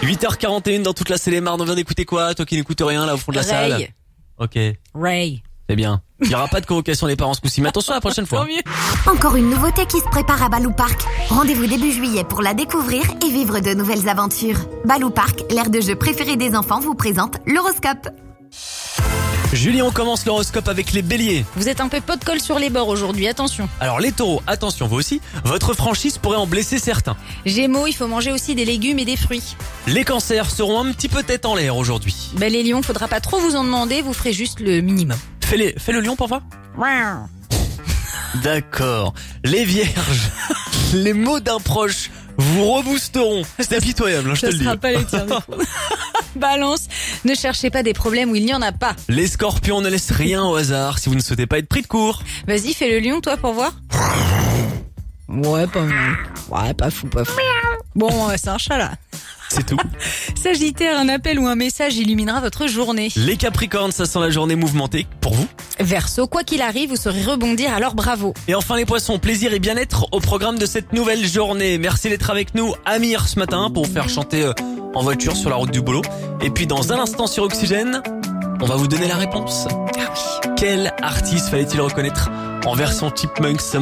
8h41 dans toute la Seine-et-Marne. On vient d'écouter quoi? Toi qui n'écoutes rien là au fond de la salle. Ray. Ok. Ray. C'est bien. Il n'y aura pas de convocation des parents ce coup-ci. Mais attention à la prochaine fois. Tant mieux. Encore une nouveauté qui se prépare à Balou Park. Rendez-vous début juillet pour la découvrir et vivre de nouvelles aventures. Balou Park, l'aire de jeu préférée des enfants, vous présente l'horoscope. Julie, on commence l'horoscope avec les béliers. Vous êtes un peu pot de colle sur les bords aujourd'hui, attention. Alors les taureaux, attention vous aussi, votre franchise pourrait en blesser certains. Gémeaux, il faut manger aussi des légumes et des fruits. Les cancers seront un petit peu tête en l'air aujourd'hui. Les lions, faudra pas trop vous en demander, vous ferez juste le minimum. Fais le lion pour voir. D'accord. Les vierges, les mots d'un proche vous reboosteront. C'est impitoyable, hein, je te le dis. Ça sera pas les tiens. Balance, ne cherchez pas des problèmes où il n'y en a pas. Les scorpions, ne laissent rien au hasard si vous ne souhaitez pas être pris de court. Vas-y, fais le lion toi pour voir. Ouais, pas mal. Ouais, pas fou. Bon, c'est un chat là. C'est tout. Sagittaire, un appel ou un message illuminera votre journée. Les capricornes, ça sent la journée mouvementée pour vous. Verseau, quoi qu'il arrive, vous saurez rebondir, alors bravo. Et enfin les poissons, plaisir et bien-être au programme de cette nouvelle journée. Merci d'être avec nous, Amir, ce matin, pour vous faire chanter en voiture sur la route du boulot. Et puis dans un instant sur Oxygène, on va vous donner la réponse. Ah oui. Quel artiste fallait-il reconnaître en version Chipmunks?